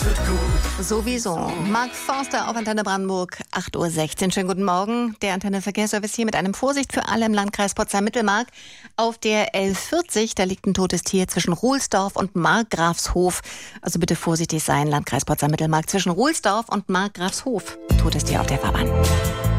Sowieso. Mark Forster auf Antenne Brandenburg, 8:16 Uhr. Schönen guten Morgen. Der Antenne Verkehrsservice hier mit einem Vorsicht für alle im Landkreis Potsdam-Mittelmark. Auf der 1140, da liegt ein totes Tier zwischen Ruhlsdorf und Markgrafshof. Also bitte vorsichtig sein, Landkreis Potsdam-Mittelmark, zwischen Ruhlsdorf und Markgrafshof. Totes Tier auf der Fahrbahn.